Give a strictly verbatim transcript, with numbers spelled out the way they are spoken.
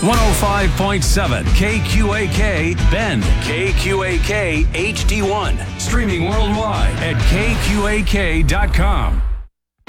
one oh five point seven K Q A K Bend, K Q A K H D one. Streaming worldwide at K Q A K dot com.